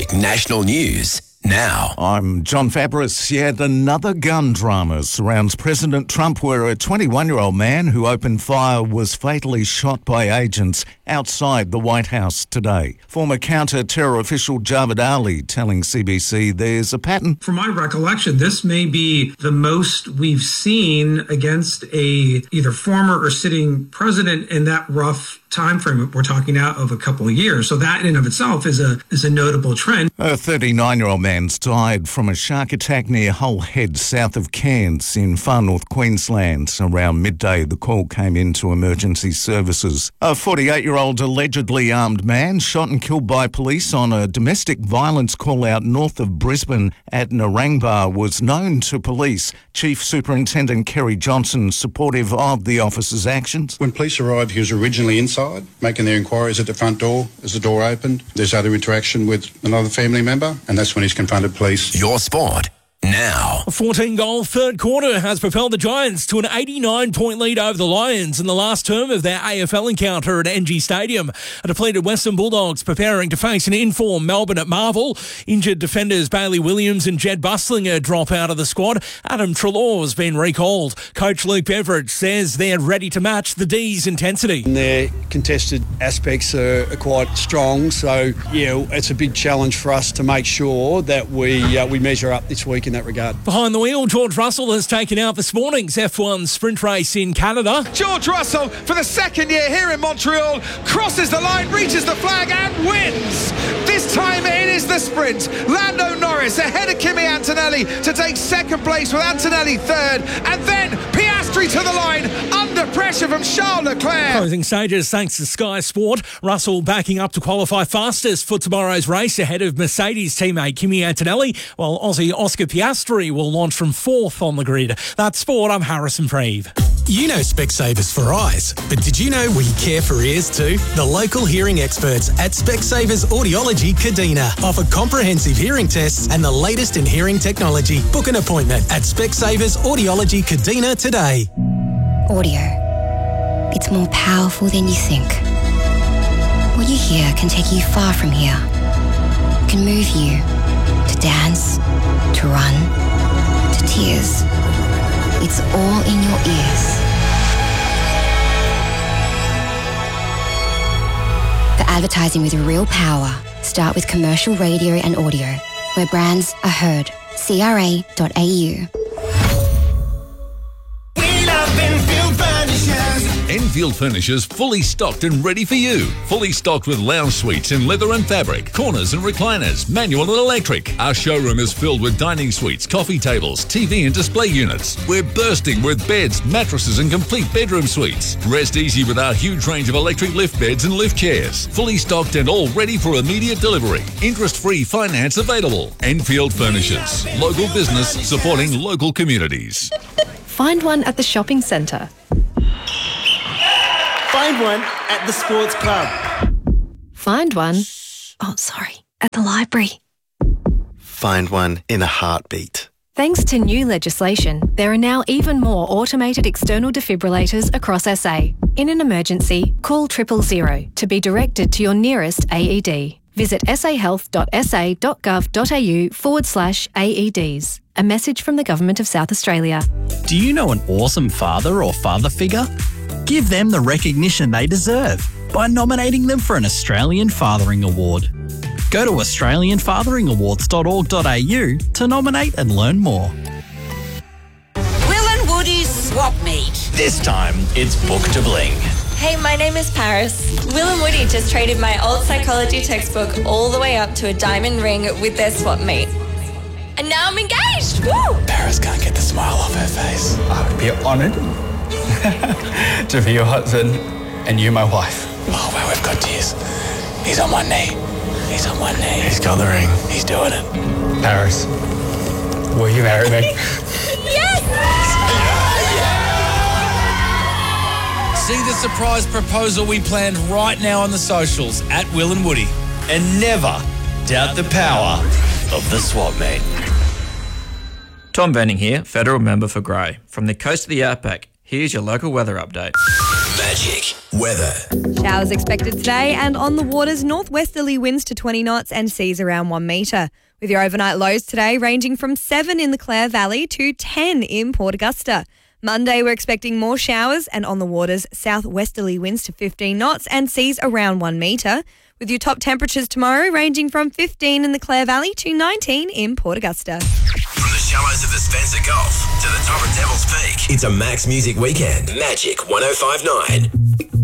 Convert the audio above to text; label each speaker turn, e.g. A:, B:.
A: Traffic National News now.
B: I'm John Fabris. Yet another gun drama surrounds President Trump, where a 21-year-old man who opened fire was fatally shot by agents outside the White House today. Former counter-terror official Javed Ali telling CBC there's a pattern.
C: From my recollection, this may be the most we've seen against a either former or sitting president in that rough time frame we're talking out of a couple of years. So that in and of itself is a notable trend.
B: A 39-year-old man's died from a shark attack near Hull Head, south of Cairns in far north Queensland. Around midday, the call came into emergency services. A 48-year-old allegedly armed man shot and killed by police on a domestic violence call-out north of Brisbane at Narangba was known to police. Chief Superintendent Kerry Johnson supportive of the officer's actions.
D: When police arrived, he was originally inside, making their inquiries at the front door. As the door opened, there's other interaction with another family member, and that's when he's confronted police.
A: Your sport now.
E: A 14-goal third quarter has propelled the Giants to an 89-point lead over the Lions in the last term of their AFL encounter at NG Stadium. A depleted Western Bulldogs preparing to face an in-form Melbourne at Marvel. Injured defenders Bailey Williams and Jed Bustlinger drop out of the squad. Adam Treloar's been recalled. Coach Luke Beveridge says they're ready to match the D's intensity.
F: Their contested aspects are quite strong, so it's a big challenge for us to make sure that we measure up this week in that regard.
E: Behind the wheel, George Russell has taken out this morning's F1 sprint race in Canada.
G: George Russell, for the second year here in Montreal, crosses the line, reaches the flag and wins. This time it is the sprint. Lando Norris ahead of Kimi Antonelli to take second place with Antonelli third, and then Piastri to the line under pressure from Charles Leclerc.
E: Closing stages thanks to Sky Sport. Russell backing up to qualify fastest for tomorrow's race ahead of Mercedes teammate Kimi Antonelli, while Aussie Oscar Piastri will launch from fourth on the grid. That's sport. I'm Harrison Freeve.
H: You know Specsavers for eyes, but did you know we care for ears too? The local hearing experts at Specsavers Audiology Kadina offer comprehensive hearing tests and the latest in hearing technology. Book an appointment at Specsavers Audiology Kadina today.
I: Audio. It's more powerful than you think. What you hear can take you far from here. It can move you to dance, to run, to tears. It's all in your ears. For advertising with real power, start with commercial radio and audio, where brands are heard. CRA.au.
J: Enfield Furnishers fully stocked and ready for you. Fully stocked with lounge suites in leather and fabric, corners and recliners, manual and electric. Our showroom is filled with dining suites, coffee tables, TV and display units. We're bursting with beds, mattresses and complete bedroom suites. Rest easy with our huge range of electric lift beds and lift chairs. Fully stocked and all ready for immediate delivery. Interest-free finance available. Enfield Furnishers. Local business supporting local communities.
K: Find one at the shopping centre.
L: Find one at the sports club.
K: Find one, at the library.
M: Find one in a heartbeat.
K: Thanks to new legislation, there are now even more automated external defibrillators across SA. In an emergency, call 000 to be directed to your nearest AED. Visit sahealth.sa.gov.au/AEDs. A message from the Government of South Australia.
N: Do you know an awesome father or father figure? Give them the recognition they deserve by nominating them for an Australian Fathering Award. Go to australianfatheringawards.org.au to nominate and learn more.
O: Will and Woody's Swap Meet.
P: This time, it's Book to Bling.
Q: Hey, my name is Paris. Will and Woody just traded my old psychology textbook all the way up to a diamond ring with their swap meet. And now I'm engaged! Woo!
P: Paris can't get the smile off her face.
R: I would be honoured to be your husband and you my wife.
P: Oh, wow, we've got tears. He's on one knee. He's on one knee. He's got the ring. He's doing it.
R: Paris, will you marry me?
Q: Yes!
S: See the surprise proposal we planned right now on the socials at Will and Woody.
P: And never doubt the power of the swap meet.
T: Tom Benning here, Federal Member for Grey. From the coast of the Outback, here's your local weather update.
A: Magic weather.
T: Showers expected today, and on the waters, northwesterly winds to 20 knots and seas around 1 metre. With your overnight lows today ranging from 7 in the Clare Valley to 10 in Port Augusta. Monday, we're expecting more showers, and on the waters, southwesterly winds to 15 knots and seas around 1 metre. With your top temperatures tomorrow ranging from 15 in the Clare Valley to 19 in Port Augusta.
A: From the shallows of the Spencer Gulf to the top of Devil's Peak, it's a Max Music Weekend. Magic 105.9.